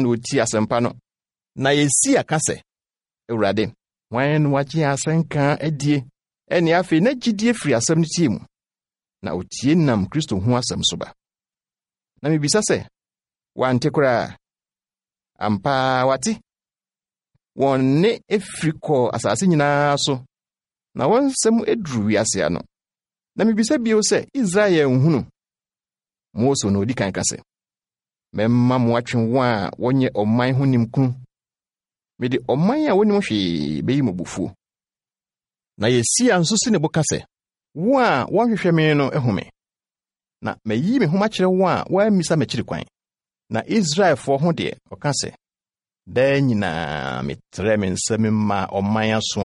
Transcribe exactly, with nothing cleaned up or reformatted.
na oti asɛmpa no na yesi aka sɛ Awurade wan no wagye asɛnka adie ɛne afei na gyidie firi asɛm no tie mu na otie nam Kristo ho asɛm so ba. Na mebisa sɛ wante koraa ampa wate wɔn ne efiri kɔ asase nyinaa so na wɔn nsɛm eduru wiase ano. Na mebisa bio sɛ Israel nhunu Mose no odi kan ka sɛ memma mo atwe wɔn a wɔnyɛ ɔman ho nimkunu mede ɔman a wɔnim hwee beyi mo bufuo. Na Yesia nso si ne bo ka sɛ wo a wɔhwehwɛ me no ehome na mayi me ho makyerɛ wɔn a wɔamisa m'akyiri kwan. Na Israelfo ho de ɔka sɛ daa nyinaa metrɛ me nsɛm ma ɔman aso